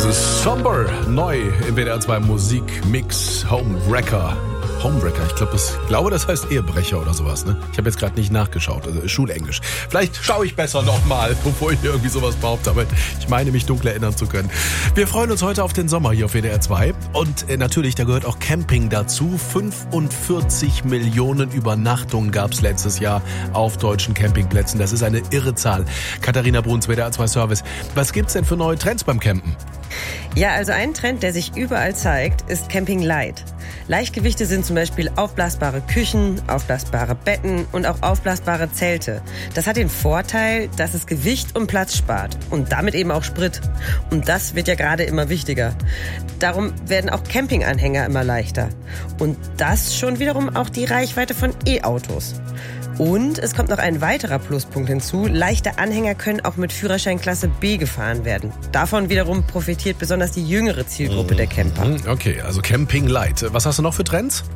Somber, neu im WDR 2 Musikmix Homewrecker. Ich glaube, das heißt Ehebrecher oder sowas, ne? Ich habe jetzt gerade nicht nachgeschaut, also Schulenglisch. Vielleicht schaue ich besser nochmal, bevor ich irgendwie sowas behaupte, aber ich meine, mich dunkel erinnern zu können. Wir freuen uns heute auf den Sommer hier auf WDR 2 und natürlich, da gehört auch Camping dazu. 45 Millionen Übernachtungen gab es letztes Jahr auf deutschen Campingplätzen. Das ist eine irre Zahl. Katharina Bruns, WDR 2 Service. Was gibt's denn für neue Trends beim Campen? Ja, also ein Trend, der sich überall zeigt, ist Camping Light. Leichtgewichte sind zum Beispiel aufblasbare Küchen, aufblasbare Betten und auch aufblasbare Zelte. Das hat den Vorteil, dass es Gewicht und Platz spart und damit eben auch Sprit. Und das wird ja gerade immer wichtiger. Darum werden auch Campinganhänger immer leichter. Und das schon wiederum auch die Reichweite von E-Autos. Und es kommt noch ein weiterer Pluspunkt hinzu. Leichte Anhänger können auch mit Führerscheinklasse B gefahren werden. Davon wiederum profitiert besonders die jüngere Zielgruppe der Camper. Okay, also Camping Light. Was hast du noch für Trends?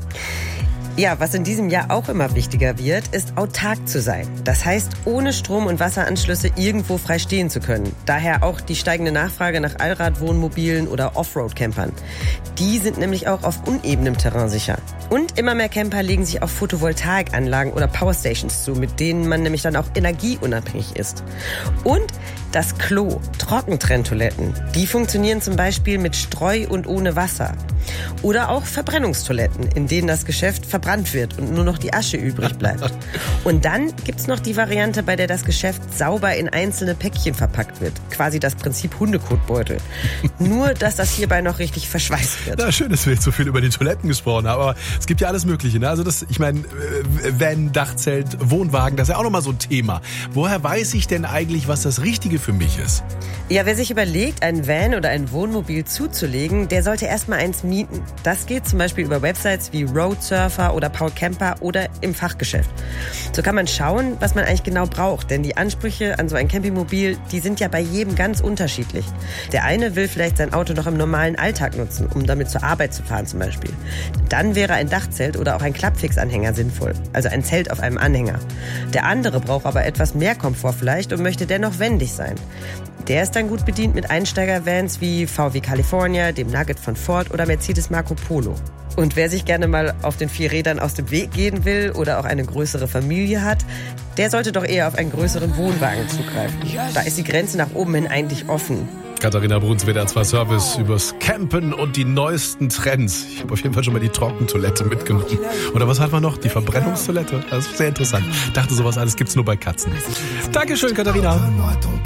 Ja, was in diesem Jahr auch immer wichtiger wird, ist autark zu sein. Das heißt, ohne Strom- und Wasseranschlüsse irgendwo frei stehen zu können. Daher auch die steigende Nachfrage nach Allradwohnmobilen oder Offroad-Campern. Die sind nämlich auch auf unebenem Terrain sicher. Und immer mehr Camper legen sich auf Photovoltaikanlagen oder Powerstations zu, mit denen man nämlich dann auch energieunabhängig ist. Und das Klo, Trockentrenntoiletten, die funktionieren zum Beispiel mit Streu und ohne Wasser. Oder auch Verbrennungstoiletten, in denen das Geschäft verbrannt wird und nur noch die Asche übrig bleibt. Und dann gibt's noch die Variante, bei der das Geschäft sauber in einzelne Päckchen verpackt wird. Quasi das Prinzip Hundekotbeutel. Nur, dass das hierbei noch richtig verschweißt wird. Na, schön, dass wir jetzt so viel über die Toiletten gesprochen haben, aber es gibt ja alles Mögliche, ne? Also ich meine, Van, Dachzelt, Wohnwagen, das ist ja auch nochmal so ein Thema. Woher weiß ich denn eigentlich, was das Richtige für mich ist? Ja, wer sich überlegt, ein Van oder ein Wohnmobil zuzulegen, der sollte erstmal eins mieten. Das geht zum Beispiel über Websites wie Roadsurfer oder Paul Camper oder im Fachgeschäft. So kann man schauen, was man eigentlich genau braucht, denn die Ansprüche an so ein Campingmobil, die sind ja bei jedem ganz unterschiedlich. Der eine will vielleicht sein Auto noch im normalen Alltag nutzen, um damit zur Arbeit zu fahren zum Beispiel. Dann wäre ein Dachzelt oder auch ein Klappfixanhänger sinnvoll, also ein Zelt auf einem Anhänger. Der andere braucht aber etwas mehr Komfort vielleicht und möchte dennoch wendig sein. Der ist dann gut bedient mit Einsteiger-Vans wie VW California, dem Nugget von Ford oder Mercedes Marco Polo. Und wer sich gerne mal auf den 4 Rädern aus dem Weg gehen will oder auch eine größere Familie hat, der sollte doch eher auf einen größeren Wohnwagen zugreifen. Da ist die Grenze nach oben hin eigentlich offen. Katharina Bruns, WDR 2 Service übers Campen und die neuesten Trends. Ich habe auf jeden Fall schon mal die Trockentoilette mitgenommen. Oder was hat man noch? Die Verbrennungstoilette? Das ist sehr interessant. Ich dachte, sowas alles gibt's nur bei Katzen. Dankeschön, Katharina.